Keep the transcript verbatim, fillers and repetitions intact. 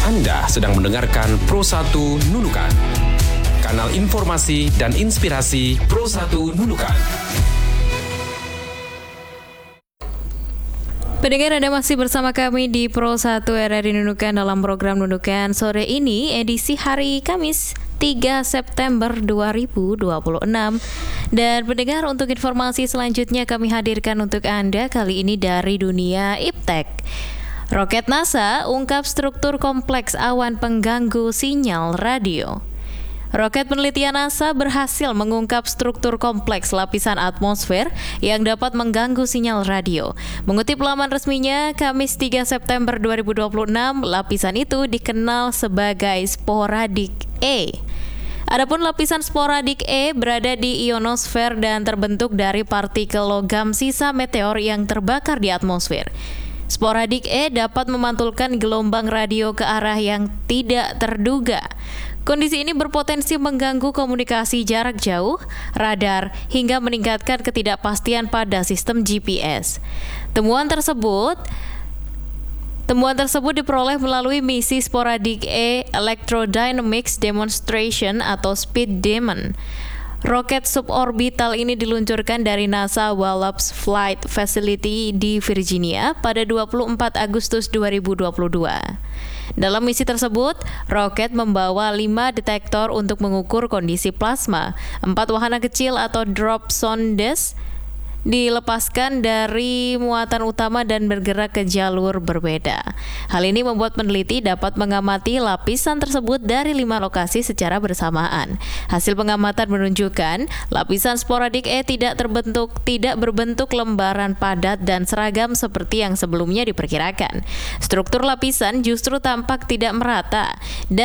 Anda sedang mendengarkan Pro satu Nunukan, kanal informasi dan inspirasi Pro satu Nunukan. Pendengar, Anda masih bersama kami di Pro satu R R I Nunukan dalam program Nunukan sore ini, edisi hari Kamis tiga September dua ribu dua puluh enam. Dan pendengar, untuk informasi selanjutnya kami hadirkan untuk Anda kali ini dari dunia iptek. Roket NASA ungkap struktur kompleks awan pengganggu sinyal radio. Roket penelitian NASA berhasil mengungkap struktur kompleks lapisan atmosfer yang dapat mengganggu sinyal radio. Mengutip laman resminya, Kamis tiga September dua ribu dua puluh enam, lapisan itu dikenal sebagai sporadik E. Adapun lapisan sporadik E berada di ionosfer dan terbentuk dari partikel logam sisa meteor yang terbakar di atmosfer. Sporadik E dapat memantulkan gelombang radio ke arah yang tidak terduga. Kondisi ini berpotensi mengganggu komunikasi jarak jauh, radar, hingga meningkatkan ketidakpastian pada sistem G P S. Temuan tersebut Temuan tersebut diperoleh melalui misi Sporadik E Electrodynamics Demonstration atau SPEED-DEMON. Roket suborbital ini diluncurkan dari NASA Wallops Flight Facility di Virginia pada dua puluh empat Agustus dua ribu dua puluh dua. Dalam misi tersebut, roket membawa lima detektor untuk mengukur kondisi plasma, empat wahana kecil atau drop sondes dilepaskan dari muatan utama dan bergerak ke jalur berbeda. Hal ini membuat peneliti dapat mengamati lapisan tersebut dari lima lokasi secara bersamaan. Hasil pengamatan menunjukkan lapisan sporadik E tidak terbentuk, tidak berbentuk lembaran padat dan seragam seperti yang sebelumnya diperkirakan. Struktur lapisan justru tampak tidak merata dan